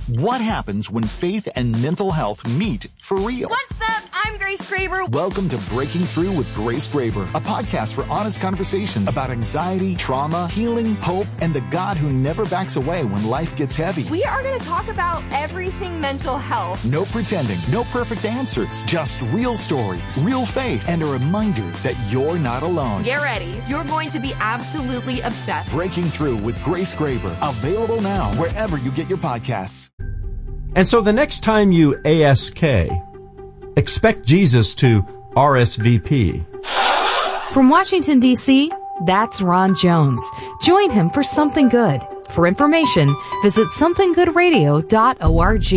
What happens when faith and mental health meet for real? What's up? I'm Grace Graber. Welcome to Breaking Through with Grace Graber, a podcast for honest conversations about anxiety, trauma, healing, hope, and the God who never backs away when life gets heavy. We are going to talk about everything mental health. No pretending, no perfect answers, just real stories, real faith, and a reminder that you're not alone. Get ready. You're going to be absolutely obsessed. Breaking Through with Grace Graber, available now wherever you get your podcasts. And so the next time you ASK, expect Jesus to RSVP. From Washington, D.C., that's Ron Jones. Join him for Something Good. For information, visit somethinggoodradio.org.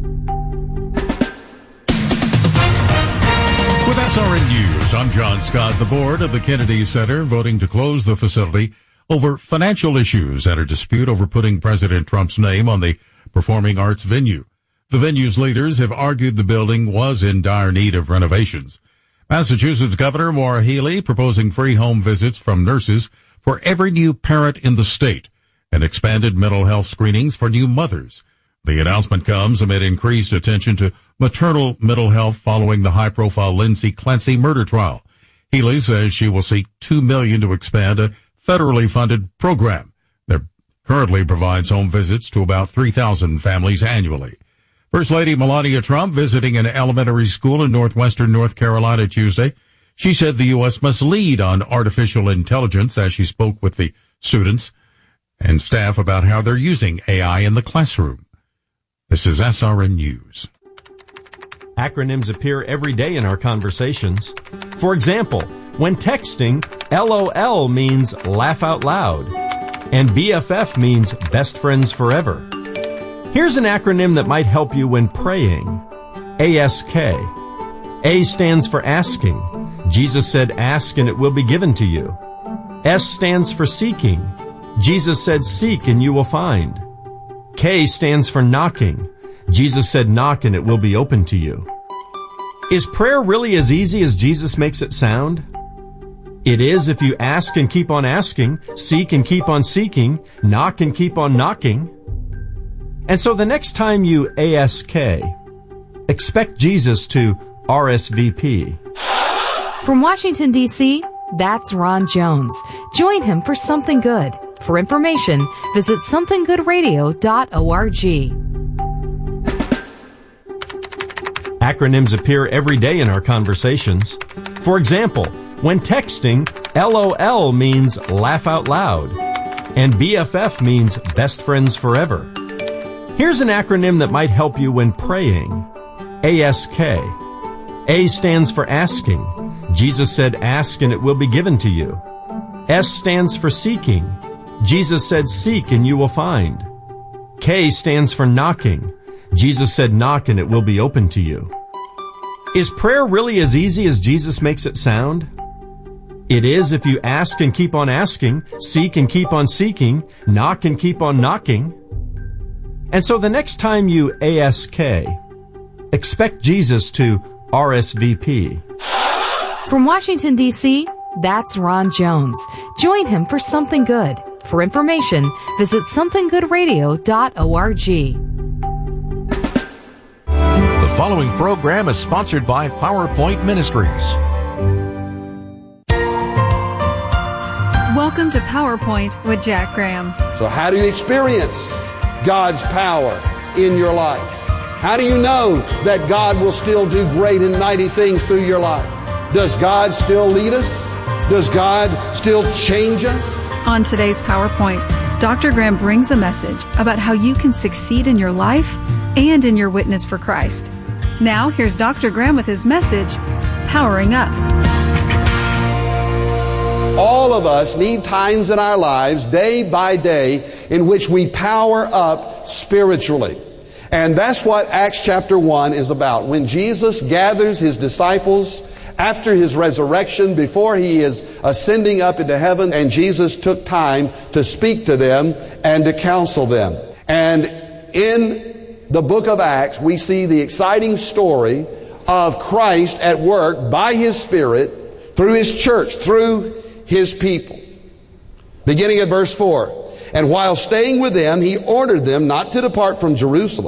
With SRN News, I'm John Scott. The board of the Kennedy Center voting to close the facility over financial issues and a dispute over putting President Trump's name on the performing arts venue. The venue's leaders have argued the building was in dire need of renovations. Massachusetts Governor Maura Healey proposing free home visits from nurses for every new parent in the state and expanded mental health screenings for new mothers. The announcement comes amid increased attention to maternal mental health following the high-profile Lindsay Clancy murder trial. Healey says she will seek $2 million to expand a federally funded program that currently provides home visits to about 3,000 families annually. First Lady Melania Trump visiting an elementary school in northwestern North Carolina Tuesday. She said the U.S. must lead on artificial intelligence as she spoke with the students and staff about how they're using AI in the classroom. This is SRN News. Acronyms appear every day in our conversations. For example, when texting, LOL means laugh out loud, and BFF means best friends forever. Here's an acronym that might help you when praying. ASK. A stands for asking. Jesus said, ask and it will be given to you. S stands for seeking. Jesus said, seek and you will find. K stands for knocking. Jesus said, knock and it will be open to you. Is prayer really as easy as Jesus makes it sound? It is if you ask and keep on asking, seek and keep on seeking, knock and keep on knocking. And so the next time you ASK, expect Jesus to RSVP. From Washington, D.C., that's Ron Jones. Join him for Something Good. For information, visit somethinggoodradio.org. Acronyms appear every day in our conversations. For example, when texting, LOL means laugh out loud, and BFF means best friends forever. Here's an acronym that might help you when praying. ASK. A stands for asking. Jesus said, ask and it will be given to you. S stands for seeking. Jesus said, seek and you will find. K stands for knocking. Jesus said, knock and it will be open to you. Is prayer really as easy as Jesus makes it sound? It is if you ask and keep on asking, seek and keep on seeking, knock and keep on knocking. And so the next time you ASK, expect Jesus to RSVP. From Washington, D.C., that's Ron Jones. Join him for Something Good. For information, visit somethinggoodradio.org. The following program is sponsored by PowerPoint Ministries. Welcome to PowerPoint with Jack Graham. So how do you experience God's power in your life? How do you know that God will still do great and mighty things through your life? Does God still lead us? Does God still change us? On today's PowerPoint, Dr. Graham brings a message about how you can succeed in your life and in your witness for Christ. Now, here's Dr. Graham with his message, Powering Up. All of us need times in our lives, day by day, in which we power up spiritually. And that's what Acts chapter 1 is about. When Jesus gathers his disciples after his resurrection, before he is ascending up into heaven, and Jesus took time to speak to them and to counsel them. And in the book of Acts, we see the exciting story of Christ at work by his Spirit through his church, through his people. Beginning at verse 4. And while staying with them, he ordered them not to depart from Jerusalem,